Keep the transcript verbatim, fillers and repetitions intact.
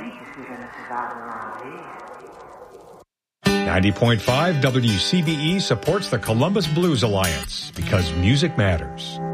ninety point five W C B E supports the Columbus Blues Alliance because music matters.